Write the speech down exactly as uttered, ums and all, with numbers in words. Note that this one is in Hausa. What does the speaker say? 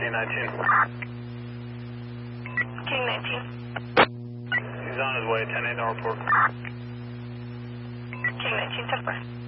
King nineteen. King nineteen. He's on his way, ten eight, no report. King nineteen, ten four.